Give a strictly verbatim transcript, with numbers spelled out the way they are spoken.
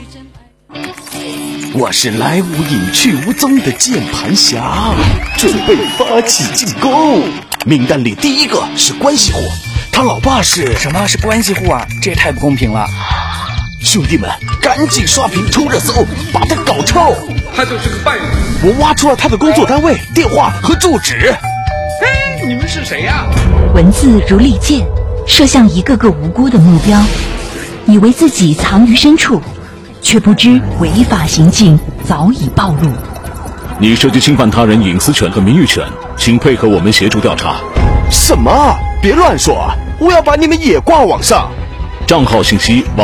我是来无影去无踪的键盘侠，准备发起进攻。名单里第一个是关系户，他老爸是什么是关系户啊？这也太不公平了！ 兄弟们，赶紧刷屏冲热搜，把他搞臭！ 他就是个坏人。 我挖出了他的工作单位、电话和住址。 嘿，你们是谁呀？ 文字如利剑，射向一个个无辜的目标，以为自己藏于深处，却不知违法行径早已暴露。 你涉及侵犯他人隐私权和名誉权，请配合我们协助调查。 什么？别乱说，我要把你们也挂网上。 账号信息